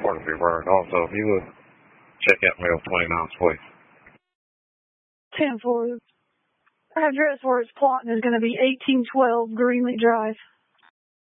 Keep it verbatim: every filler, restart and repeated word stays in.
report if you were. And also, if you would check out mail twenty-nine, please. ten four. Address where it's plotting is going to be eighteen twelve Greenlee Drive.